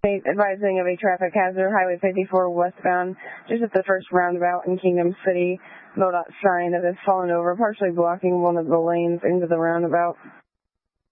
Advising of a traffic hazard, Highway 54 westbound, just at the first roundabout in Kingdom City. MoDOT sign that has fallen over, partially blocking one of the lanes into the roundabout.